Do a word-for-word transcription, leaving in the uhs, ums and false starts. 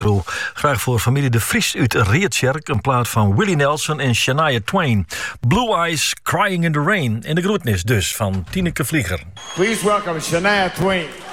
Graag voor familie De Vries uit Reertjerk, een plaat van Willie Nelson en Shania Twain. Blue Eyes Crying in the Rain. En de groetnis dus van Tineke Vlieger. Please welcome Shania Twain.